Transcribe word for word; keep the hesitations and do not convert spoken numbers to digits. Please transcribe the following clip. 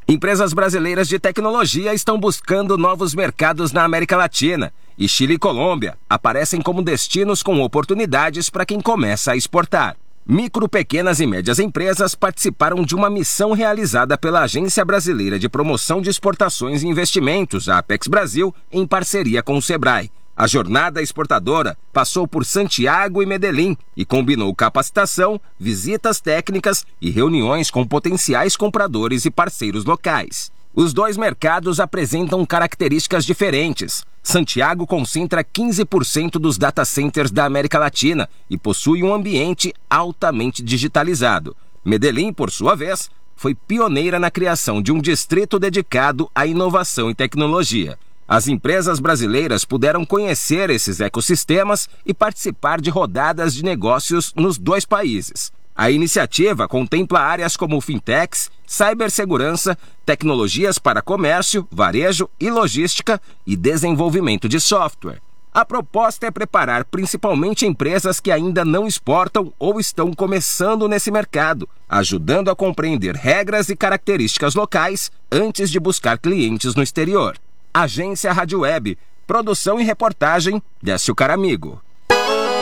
Empresas brasileiras de tecnologia estão buscando novos mercados na América Latina e Chile e Colômbia aparecem como destinos com oportunidades para quem começa a exportar. Micro, pequenas e médias empresas participaram de uma missão realizada pela Agência Brasileira de Promoção de Exportações e Investimentos, a Apex Brasil, em parceria com o Sebrae. A jornada exportadora passou por Santiago e Medellín e combinou capacitação, visitas técnicas e reuniões com potenciais compradores e parceiros locais. Os dois mercados apresentam características diferentes. Santiago concentra quinze por cento dos data centers da América Latina e possui um ambiente altamente digitalizado. Medellín, por sua vez, foi pioneira na criação de um distrito dedicado à inovação e tecnologia. As empresas brasileiras puderam conhecer esses ecossistemas e participar de rodadas de negócios nos dois países. A iniciativa contempla áreas como fintechs, cibersegurança, tecnologias para comércio, varejo e logística e desenvolvimento de software. A proposta é preparar principalmente empresas que ainda não exportam ou estão começando nesse mercado, ajudando a compreender regras e características locais antes de buscar clientes no exterior. Agência Rádio Web, produção e reportagem, Décio Caramigo.